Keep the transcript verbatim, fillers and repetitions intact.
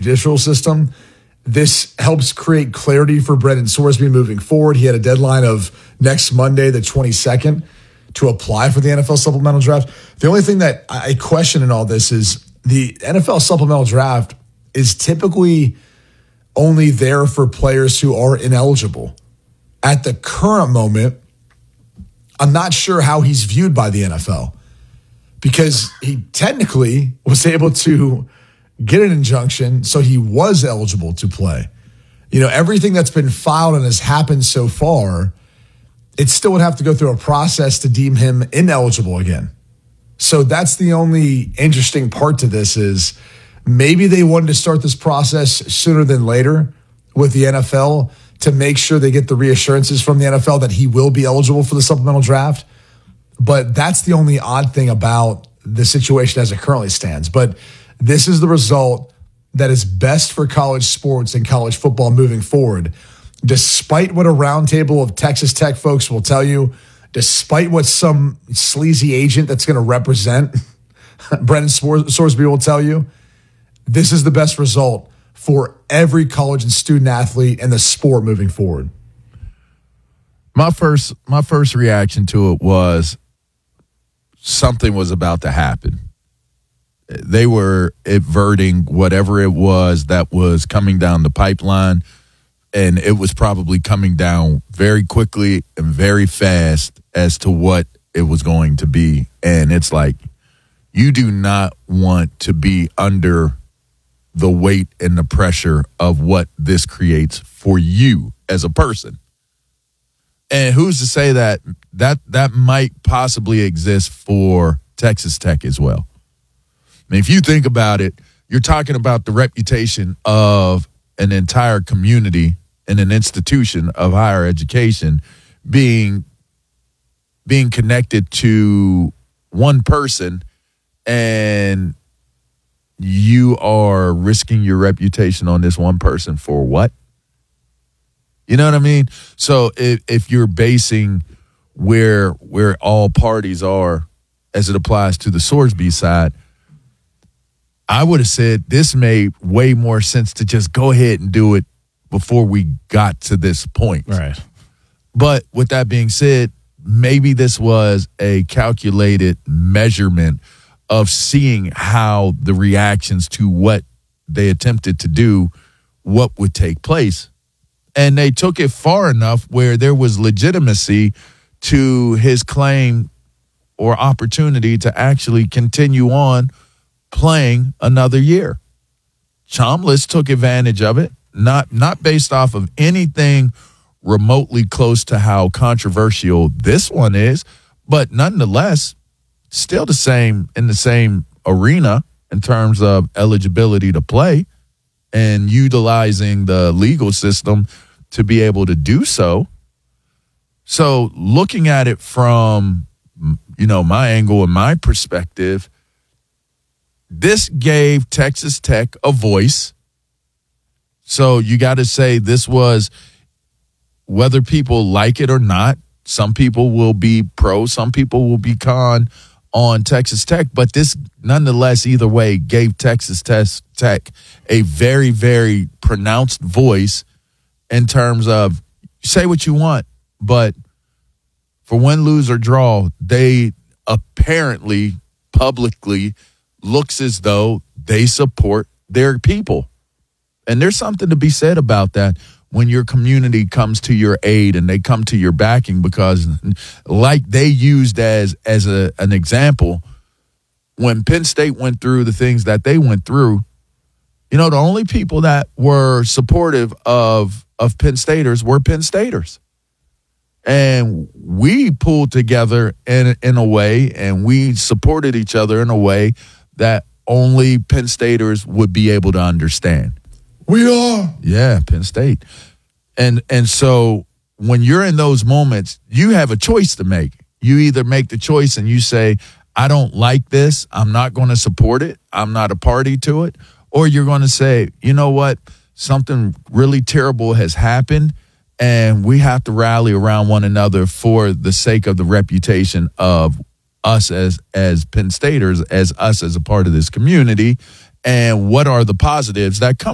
judicial system. This helps create clarity for Brendan Sorsby moving forward. He had a deadline of next Monday, the twenty-second, to apply for the N F L supplemental draft. The only thing that I question in all this is the N F L supplemental draft is typically only there for players who are ineligible. At the current moment, I'm not sure how he's viewed by the N F L because he technically was able to get an injunction, so he was eligible to play. You know, everything that's been filed and has happened so far, it still would have to go through a process to deem him ineligible again. So that's the only interesting part to this is maybe they wanted to start this process sooner than later with the N F L to make sure they get the reassurances from the N F L that he will be eligible for the supplemental draft. But that's the only odd thing about the situation as it currently stands. But this is the result that is best for college sports and college football moving forward, despite what a roundtable of Texas Tech folks will tell you, despite what some sleazy agent that's going to represent Brendan Sorsby will tell you. This is the best result for every college and student athlete and the sport moving forward. My first, my first reaction to it was something was about to happen. They were averting whatever it was that was coming down the pipeline, and it was probably coming down very quickly and very fast as to what it was going to be. And it's like, you do not want to be under the weight and the pressure of what this creates for you as a person. And who's to say that that, that might possibly exist for Texas Tech as well? I mean, if you think about it, you're talking about the reputation of an entire community and an institution of higher education being being connected to one person, and you are risking your reputation on this one person for what? You know what I mean? So if, if you're basing where where all parties are as it applies to the Sorsby side, I would have said this made way more sense to just go ahead and do it before we got to this point. Right. But with that being said, maybe this was a calculated measurement of seeing how the reactions to what they attempted to do, what would take place. And they took it far enough where there was legitimacy to his claim or opportunity to actually continue on playing another year. Chomless took advantage of it, not not based off of anything remotely close to how controversial this one is, but nonetheless, still the same in the same arena in terms of eligibility to play and utilizing the legal system to be able to do so. So looking at it from, you know, my angle and my perspective, this gave Texas Tech a voice. So you got to say this was, whether people like it or not, some people will be pro, some people will be con on Texas Tech, but this nonetheless, either way, gave Texas Tech a very, very pronounced voice in terms of say what you want, but for win, lose, or draw, they apparently publicly looks as though they support their people. And there's something to be said about that when your community comes to your aid and they come to your backing, because like they used as as a, an example, when Penn State went through the things that they went through, you know, the only people that were supportive of, of Penn Staters were Penn Staters. And we pulled together in, in a way, and we supported each other in a way that only Penn Staters would be able to understand. We are. Yeah, Penn State. And and so when you're in those moments, you have a choice to make. You either make the choice and you say, I don't like this, I'm not going to support it, I'm not a party to it, or you're going to say, you know what, something really terrible has happened, and we have to rally around one another for the sake of the reputation of us as as Penn Staters, as us as a part of this community, and what are the positives that come